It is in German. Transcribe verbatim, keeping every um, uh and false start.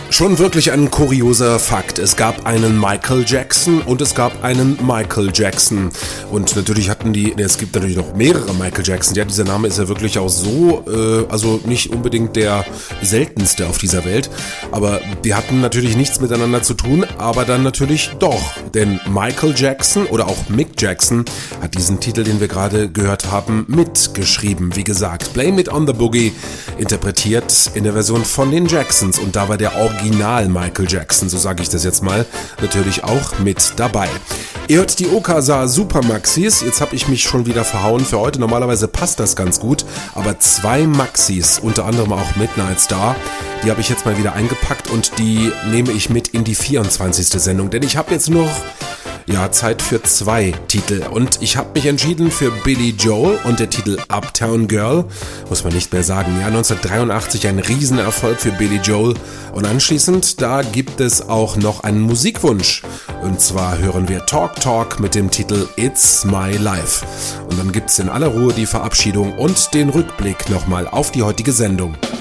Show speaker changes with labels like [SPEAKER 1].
[SPEAKER 1] Schon wirklich ein kurioser Fakt. Es gab einen Michael Jackson und es gab einen Michael Jackson. Und natürlich hatten die, es gibt natürlich noch mehrere Michael Jackson. Ja, dieser Name ist ja wirklich auch so, äh, also nicht unbedingt der seltenste auf dieser Welt. Aber die hatten natürlich nichts miteinander zu tun, aber dann natürlich doch. Denn Michael Jackson oder auch Mick Jackson hat diesen Titel, den wir gerade gehört haben, mitgeschrieben. Wie gesagt, Blame It on the Boogie, interpretiert in der Version von den Jacksons. Und da war der Original Michael Jackson, so sage ich das jetzt mal, natürlich auch mit dabei. Ihr hört die Okasa Super Maxis. Jetzt habe ich mich schon wieder verhauen für heute. Normalerweise passt das ganz gut, aber zwei Maxis, unter anderem auch Midnight Star, die habe ich jetzt mal wieder eingepackt und die nehme ich mit in die vierundzwanzigste Sendung, denn ich habe jetzt noch ja, Zeit für zwei Titel. Und ich habe mich entschieden für Billy Joel und der Titel Uptown Girl. Muss man nicht mehr sagen. Ja, neunzehnhundertdreiundachtzig ein Riesenerfolg für Billy Joel. Und anschließend, da gibt es auch noch einen Musikwunsch. Und zwar hören wir Talk Talk mit dem Titel It's My Life. Und dann gibt's in aller Ruhe die Verabschiedung und den Rückblick nochmal auf die heutige Sendung.